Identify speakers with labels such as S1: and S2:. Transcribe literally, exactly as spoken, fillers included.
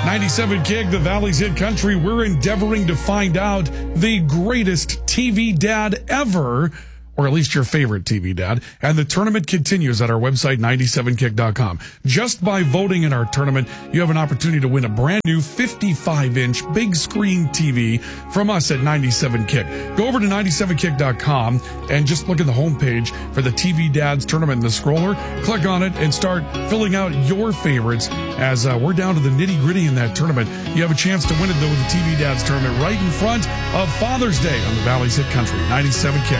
S1: ninety-seven Kick, the Valley's Hit Country. We're endeavoring to find out the greatest T V dad ever, or at least your favorite T V dad. And the tournament continues at our website, ninety-seven kick dot com. Just by voting in our tournament, you have an opportunity to win a brand new fifty-five inch big screen T V from us at ninety-seven Kick. Go over to ninety-seven kick dot com and just look at the homepage for the T V Dads tournament in the scroller. Click on it and start filling out your favorites as uh, we're down to the nitty gritty in that tournament. You have a chance to win it though with the T V Dads tournament right in front of Father's Day on the Valley's Hit Country, ninety-seven Kick.